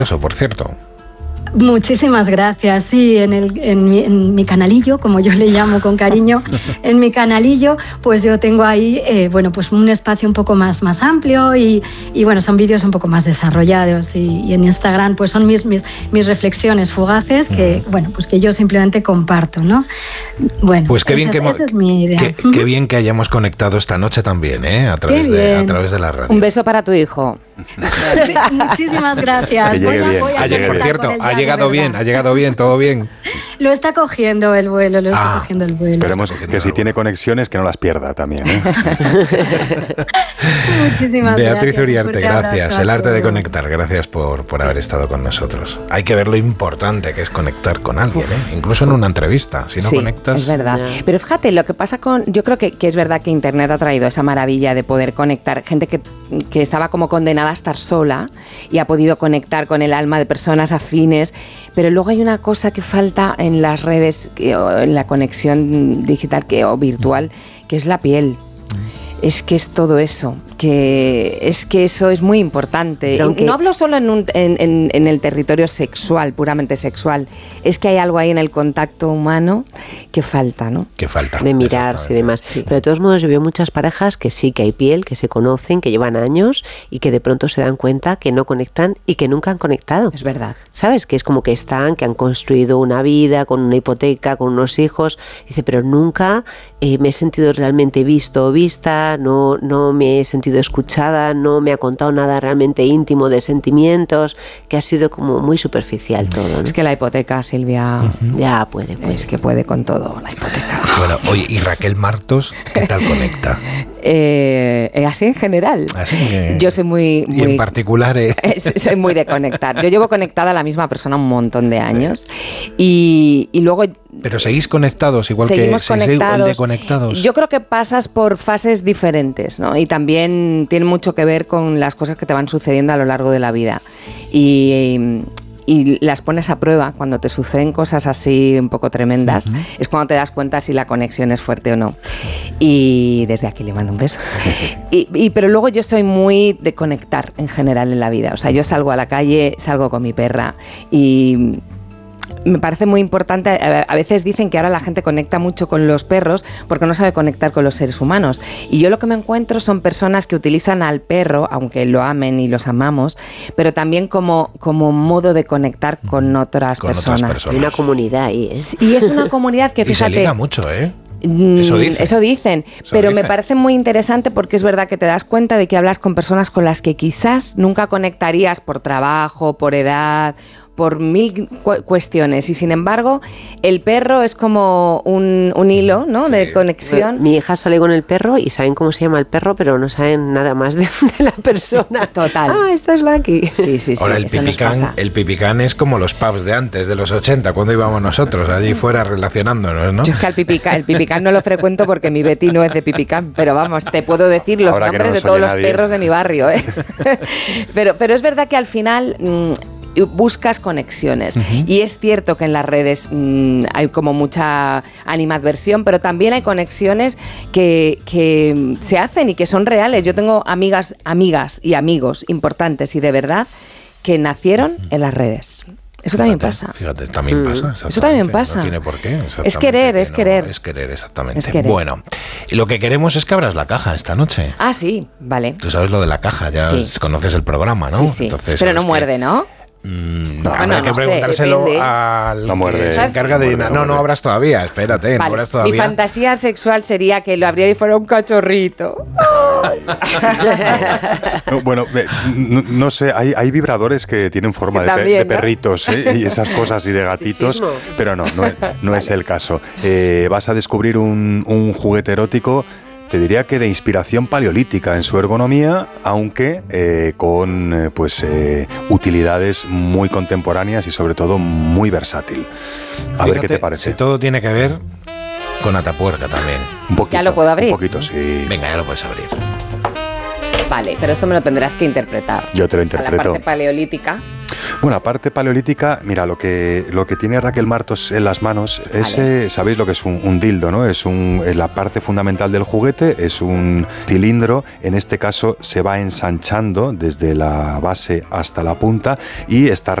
Eso, por cierto. Muchísimas gracias. Sí, en mi canalillo, como yo le llamo con cariño, en mi canalillo, pues yo tengo ahí, pues un espacio un poco más amplio y bueno, son vídeos un poco más desarrollados y en Instagram pues son mis reflexiones fugaces que, bueno, pues que yo simplemente comparto, ¿no? Bueno, pues qué bien esa es mi idea. Qué bien que hayamos conectado esta noche también, a través de la radio. Un beso para tu hijo. Muchísimas gracias. Por cierto, ha llegado bien, todo bien. Lo está cogiendo el vuelo, Esperemos que si tiene conexiones que no las pierda también. Muchísimas Beatriz gracias. Uriarte, gracias. El arte de conectar, gracias por haber estado con nosotros. Hay que ver lo importante que es conectar con alguien, incluso en una entrevista. Si no conectas... es verdad. Pero fíjate, lo que pasa yo creo que es verdad que Internet ha traído esa maravilla de poder conectar gente que estaba como condenada a estar sola y ha podido conectar con el alma de personas afines, pero luego hay una cosa que falta en las redes, en la conexión digital o virtual, que es la piel. Es que es todo eso, que eso es muy importante. Aunque no hablo solo en el territorio sexual, puramente sexual. Es que hay algo ahí en el contacto humano que falta, ¿no? Que falta. De mirarse y demás. Sí. Pero de todos modos yo veo muchas parejas que sí, que hay piel, que se conocen, que llevan años y que de pronto se dan cuenta que no conectan y que nunca han conectado. Es verdad. ¿Sabes? Que es como que que han construido una vida con una hipoteca, con unos hijos. Dice, pero nunca me he sentido realmente visto o vista, no me he sentido escuchada, no me ha contado nada realmente íntimo de sentimientos, que ha sido como muy superficial todo, ¿no? Es que la hipoteca, Silvia, ya puede. Es que puede con todo la hipoteca. Bueno, oye, ¿y Raquel Martos qué tal conecta? Así en general. Yo soy muy... Y en particular... soy muy de conectar. Yo llevo conectada a la misma persona un montón de años y luego... Pero seguís conectados, igual seguimos que conectados. de conectados. Yo creo que pasas por fases diferentes, ¿no? Y también tiene mucho que ver con las cosas que te van sucediendo a lo largo de la vida. Y las pones a prueba cuando te suceden cosas así un poco tremendas. Es cuando te das cuenta si la conexión es fuerte o no. Y desde aquí le mando un beso. Pero luego yo soy muy de conectar en general en la vida. O sea, yo salgo a la calle, salgo con mi perra y... Me parece muy importante, a veces dicen que ahora la gente conecta mucho con los perros porque no sabe conectar con los seres humanos. Y yo lo que me encuentro son personas que utilizan al perro, aunque lo amen y los amamos, pero también como modo de conectar con otras personas. Hay una comunidad ahí, ¿eh? Y es una comunidad que, fíjate... Y se liga mucho, ¿eh? Eso dicen, pero me parece muy interesante porque es verdad que te das cuenta de que hablas con personas con las que quizás nunca conectarías por trabajo, por edad, por mil cuestiones, y sin embargo el perro es como un hilo, ¿no? Sí. De conexión. Mi hija sale con el perro y saben cómo se llama el perro, pero no saben nada más de la persona. Total. Esta es Lucky. Sí. Ahora el pipicán es como los pubs de antes, de los 80, cuando íbamos nosotros allí fuera relacionándonos, ¿no? Yo es que el pipicán no lo frecuento porque mi Betty no es de pipicán, pero vamos, te puedo decir los nombres de todos los perros de mi barrio, ¿eh? pero es verdad que al final... buscas conexiones. Y es cierto que en las redes hay como mucha animadversión, pero también hay conexiones que se hacen y que son reales. Yo tengo amigas y amigos importantes y de verdad que nacieron en las redes. Eso también pasa. Fíjate, también pasa. Eso también pasa. No tiene por qué. Es querer. Es querer, exactamente. Es querer. Bueno, y lo que queremos es que abras la caja esta noche. Ah, sí, vale. Tú sabes lo de la caja, ya conoces el programa, ¿no? Sí. Entonces, pero no muerde, ¿no? Hay que preguntárselo al que se encarga de... No abras todavía, espérate, no abras todavía. Mi fantasía sexual sería que lo abriera y fuera un cachorrito. No sé, hay vibradores que tienen forma de perritos, ¿eh? Y esas cosas y de gatitos, pero no es el caso. Vas a descubrir un juguete erótico, te diría que de inspiración paleolítica en su ergonomía, aunque con utilidades muy contemporáneas y sobre todo muy versátil. A ver qué te parece. Si todo tiene que ver con Atapuerca también. Un poquito, ¿ya lo puedo abrir? Un poquito, sí. Venga, ya lo puedes abrir. Vale, pero esto me lo tendrás que interpretar. Yo te lo interpreto. La parte paleolítica. Bueno, aparte paleolítica, mira, lo que tiene Raquel Martos en las manos es, sabéis lo que es un dildo, ¿no? Es la parte fundamental del juguete, es un cilindro, en este caso se va ensanchando desde la base hasta la punta y está